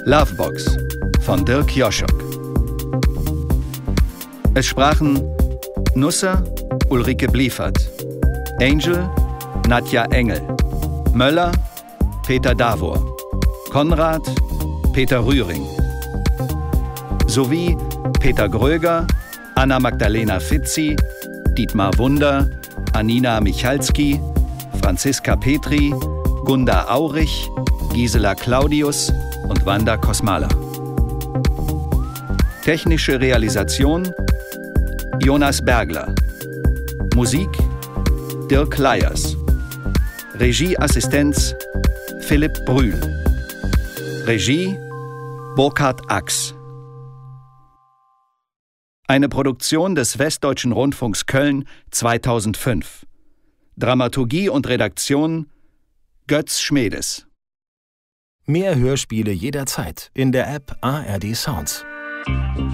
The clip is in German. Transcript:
Lovebox von Dirk Joschock. Es sprachen Nusser, Ulrike Bliefert, Angel, Nadja Engel, Möller, Peter Davor, Konrad, Peter Rühring, sowie Peter Gröger, Anna Magdalena Fitzi, Dietmar Wunder, Anina Michalski, Franziska Petri, Gunda Aurich, Gisela Claudius und Wanda Kosmala. Technische Realisation Jonas Bergler. Musik Dirk Leyers. Regieassistenz Philipp Brühl. Regie Burkhard Ax. Eine Produktion des Westdeutschen Rundfunks Köln 2005. Dramaturgie und Redaktion Götz Schmedes. Mehr Hörspiele jederzeit in der App ARD Sounds.